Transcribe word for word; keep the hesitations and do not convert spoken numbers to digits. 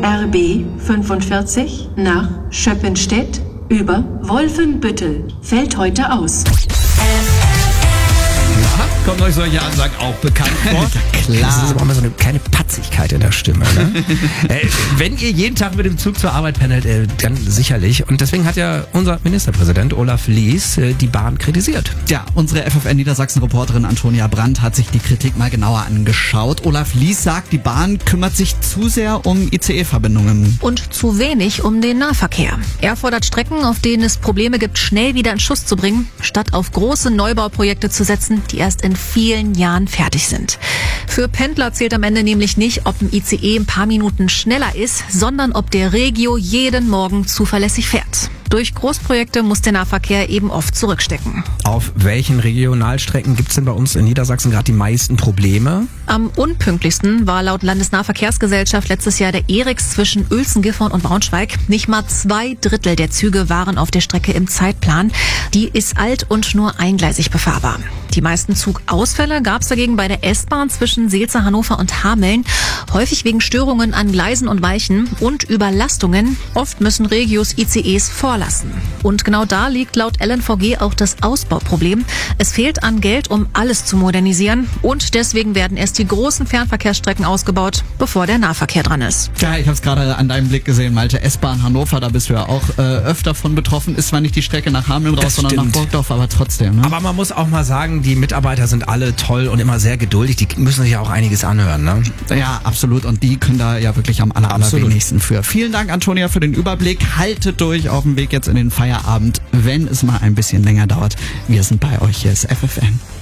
R B fünfundvierzig nach Schöppenstedt über Wolfenbüttel fällt heute aus. Kommen euch solche Ansagen auch bekannt vor? Ja, klar. Das ist aber immer so eine kleine Patzigkeit in der Stimme. Ne? äh, wenn ihr jeden Tag mit dem Zug zur Arbeit pendelt, äh, dann sicherlich. Und deswegen hat ja unser Ministerpräsident Olaf Lies äh, die Bahn kritisiert. Ja, unsere F F N-Niedersachsen-Reporterin Antonia Brandt hat sich die Kritik mal genauer angeschaut. Olaf Lies sagt, die Bahn kümmert sich zu sehr um I C E-Verbindungen. Und zu wenig um den Nahverkehr. Er fordert Strecken, auf denen es Probleme gibt, schnell wieder in Schuss zu bringen, statt auf große Neubauprojekte zu setzen, die erst in vielen Jahren fertig sind. Für Pendler zählt am Ende nämlich nicht, ob ein I C E ein paar Minuten schneller ist, sondern ob der Regio jeden Morgen zuverlässig fährt. Durch Großprojekte muss der Nahverkehr eben oft zurückstecken. Auf welchen Regionalstrecken gibt es denn bei uns in Niedersachsen gerade die meisten Probleme? Am unpünktlichsten war laut Landesnahverkehrsgesellschaft letztes Jahr der Eriks zwischen Uelzen, Gifhorn und Braunschweig. Nicht mal zwei Drittel der Züge waren auf der Strecke im Zeitplan. Die ist alt und nur eingleisig befahrbar. Die meisten Zugausfälle gab es dagegen bei der S-Bahn zwischen Seelze, Hannover und Hameln. Häufig wegen Störungen an Gleisen und Weichen und Überlastungen. Oft müssen Regios I C Es vorlassen. Und genau da liegt laut L N V G auch das Ausbauproblem. Es fehlt an Geld, um alles zu modernisieren. Und deswegen werden erst die großen Fernverkehrsstrecken ausgebaut, bevor der Nahverkehr dran ist. Ja, ich habe es gerade an deinem Blick gesehen, Malte. S-Bahn Hannover, da bist du ja auch äh, öfter von betroffen. Ist zwar nicht die Strecke nach Hameln raus, Das sondern stimmt. nach Burgdorf, aber trotzdem. Ne? Aber man muss auch mal sagen, die Mitarbeiter sind alle toll und immer sehr geduldig. Die müssen sich ja auch einiges anhören, ne? Ja, absolut. Und die können da ja wirklich am aller, allerwenigsten für. Vielen Dank, Antonia, für den Überblick. Haltet durch auf dem Weg jetzt in den Feierabend, wenn es mal ein bisschen länger dauert. Wir sind bei euch. Hier ist F F N.